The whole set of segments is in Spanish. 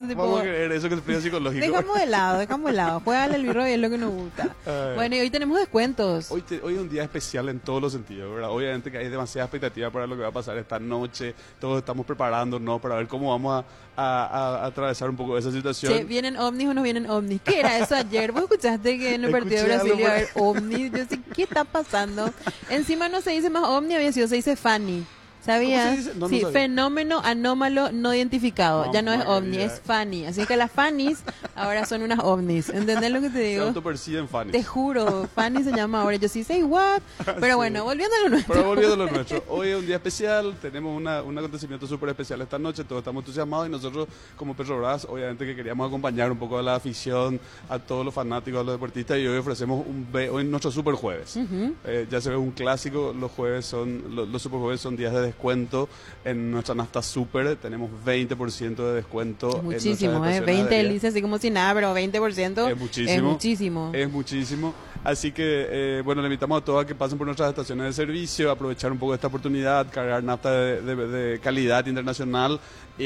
tipo, Vamos a creer eso que es frío psicológico. dejamos de lado. Juégale al birro y es lo que nos gusta. Bueno, y hoy tenemos descuentos. Hoy es un día especial en todos los sentidos, ¿verdad? Obviamente que hay demasiada expectativa para lo que va a pasar esta noche. Todos estamos preparándonos para ver cómo vamos a atravesar un poco esa situación. Che, ¿vienen ovnis o no vienen ovnis? ¿Qué era eso ayer? ¿Vos escuchaste que en el partido de Escuché Brasil iba a algo haber ovnis? Yo sé, ¿qué está pasando? Encima no se dice más ovni, había sido, se dice Fanny. ¿Sabías? ¿Cómo se dice? No, no Sí, sabía. fenómeno anómalo no identificado. Ya no es Mamá ovni, mía. es Fanny. Así que las Fannies ahora son unas ovnis. ¿Entendés lo que te Se digo? autoperciben fans. Te juro, Fanny se llama ahora. Yo sí say what. Pero Sí. bueno, volviendo a lo nuestro. Pero volviendo a lo nuestro, hoy es un día especial, tenemos un acontecimiento súper especial esta noche, todos estamos entusiasmados y nosotros como Petrobras obviamente que queríamos acompañar un poco a la afición, a todos los fanáticos, a los deportistas y hoy ofrecemos hoy nuestro super jueves. Ya se ve un clásico, los super jueves son días de descuento en nuestra nafta super, tenemos 20% de descuento. Es muchísimo, en nuestras 20 estaciones delicias, así como si nada, pero 20% es muchísimo. es muchísimo. Es muchísimo. Así que, bueno, le invitamos a todos a que pasen por nuestras estaciones de servicio, aprovechar un poco de esta oportunidad, cargar nafta de calidad internacional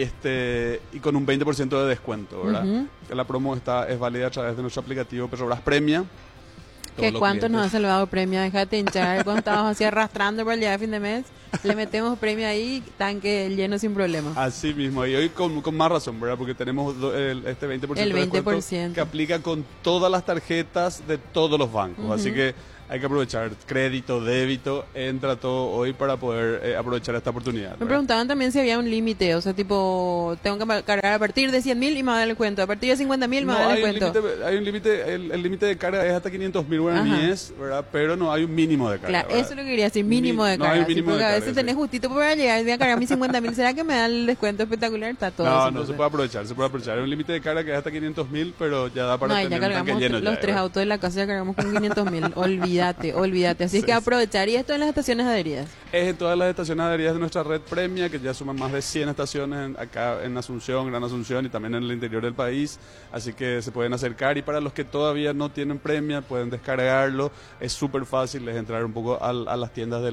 y con un 20% de descuento, ¿verdad? La promo es válida a través de nuestro aplicativo Petrobras Premia. ¿Qué cuánto nos ha salvado premio? Déjate hinchar. Cuando estábamos así arrastrando por el día de fin de mes, le metemos premio ahí, tanque lleno sin problema. Así mismo, y hoy con más razón, ¿verdad? Porque tenemos este 20%, El de descuento 20%. que aplica con todas las tarjetas de todos los bancos. Así que hay que aprovechar crédito, débito, entra todo hoy para poder aprovechar esta oportunidad. Me ¿verdad? preguntaban también si había un límite, o sea, tipo, tengo que cargar a partir de 100.000 y me va a dar el cuento, a partir de 50.000 me va a dar el cuento. Hay un límite, el límite de carga es hasta 500.000 guaraníes, ¿verdad? Pero no hay un mínimo de carga. Claro, ¿verdad? eso es lo que quería decir, mínimo de No hay carga. un mínimo porque de a carga, veces sí. tenés justito para llegar, voy a cargar mis 50.000, ¿será que me da el descuento espectacular? Está todo eso, No, entonces. se puede aprovechar. Hay un límite de carga que es hasta 500.000, pero ya da para No, y ya tener un tanque cargamos lleno. los ya, tres ¿verdad? autos de la casa, ya cargamos con 500.000. Olvídate. Así es Sí, que sí. aprovechar. Y esto en las estaciones adheridas. Es en todas las estaciones adheridas de nuestra red Premia, que ya suman más de 100 estaciones acá en Asunción, Gran Asunción y también en el interior del país. Así que se pueden acercar y para los que todavía no tienen Premia pueden descargarlo. Es súper fácil, es entrar un poco a las tiendas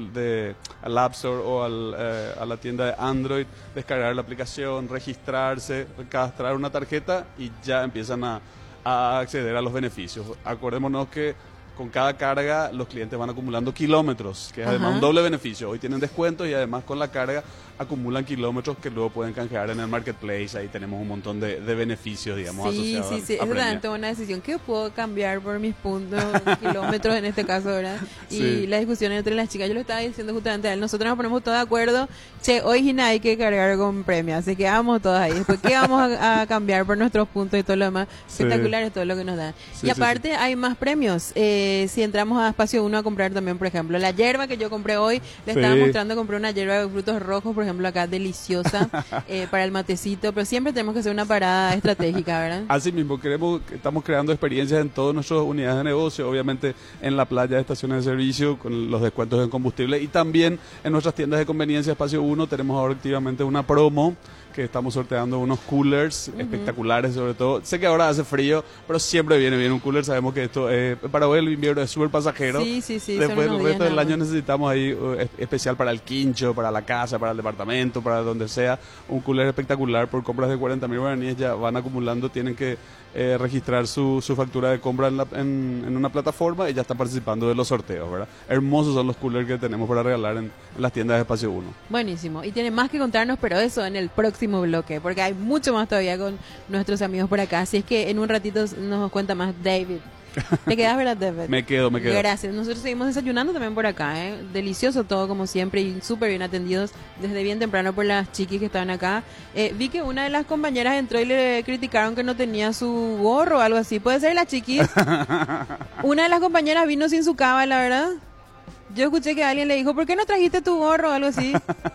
al App Store o a la tienda de Android, descargar la aplicación, registrarse, recastrar una tarjeta y ya empiezan a acceder a los beneficios. Acordémonos que con cada carga los clientes van acumulando kilómetros, que es además un doble beneficio. Hoy tienen descuentos y además con la carga acumulan kilómetros que luego pueden canjear en el marketplace. Ahí tenemos un montón de beneficios, digamos, Sí, asociados sí. a Es Premia. realmente una decisión que puedo cambiar por mis puntos, kilómetros en este caso, ¿verdad? Y Sí. la discusión entre las chicas, yo lo estaba diciendo justamente a él, nosotros nos ponemos todos de acuerdo, che, hoy Gina hay que cargar con premio, así que vamos todos ahí. Después, ¿qué vamos a cambiar por nuestros puntos y todo lo demás? Sí. Espectacular es todo lo que nos dan. Sí, Y aparte hay más premios. Si entramos a Espacio 1 a comprar también, por ejemplo, la yerba que yo compré hoy, le Sí. estaba mostrando, compré una yerba de frutos rojos, por ejemplo, acá deliciosa, para el matecito, pero siempre tenemos que hacer una parada estratégica, ¿verdad? Así mismo, estamos creando experiencias en todas nuestras unidades de negocio, obviamente en la playa de estaciones de servicio, con los descuentos en combustible y también en nuestras tiendas de conveniencia Espacio 1 tenemos ahora activamente una promo que estamos sorteando unos coolers espectaculares sobre todo. Sé que ahora hace frío, pero siempre viene bien un cooler, sabemos que esto para hoy el invierno es súper pasajero. Sí, son Después unos el resto días del nada año más. necesitamos ahí especial para el quincho, para la casa, para el departamento, para donde sea, un cooler espectacular por compras de 40.000 guaraníes ya van acumulando, tienen que registrar su factura de compra en una plataforma y ya están participando de los sorteos, ¿verdad? Hermosos son los coolers que tenemos para regalar en las tiendas de Espacio 1. Buenísimo. Y tiene más que contarnos, pero eso en el próximo bloque, porque hay mucho más todavía con nuestros amigos por acá. Así es que en un ratito nos cuenta más David. ¿Te quedas, verdad, David? Me quedo. Gracias. Nosotros seguimos desayunando también por acá, ¿eh? Delicioso todo como siempre y súper bien atendidos desde bien temprano por las chiquis que estaban acá. Vi que una de las compañeras entró y le criticaron que no tenía su gorro o algo así. ¿Puede ser la chiquis? Una de las compañeras vino sin su cava, la verdad. Yo escuché que alguien le dijo, ¿por qué no trajiste tu gorro o algo así?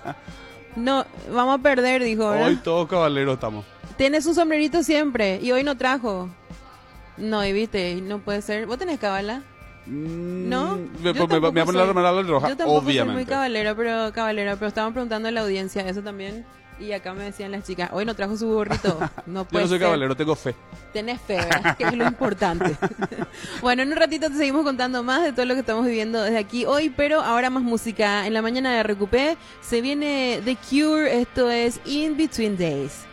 No, vamos a perder, dijo, ¿verdad? Hoy todos caballeros estamos. Tienes un sombrerito siempre y hoy no trajo. No, y viste, no puede ser. ¿Vos tenés cabala? ¿No? Me Yo voy a tampoco poner la soy. remera roja, Yo tampoco soy obviamente. muy caballero, pero estaban preguntando en la audiencia eso también. Y acá me decían las chicas, hoy no trajo su gorrito. No Yo puede no soy ser. caballero, tengo fe. Tenés fe, ¿verdad? Que es lo importante. Bueno, en un ratito te seguimos contando más de todo lo que estamos viviendo desde aquí hoy, pero ahora más música. En la mañana de Recupé se viene The Cure, esto es In Between Days.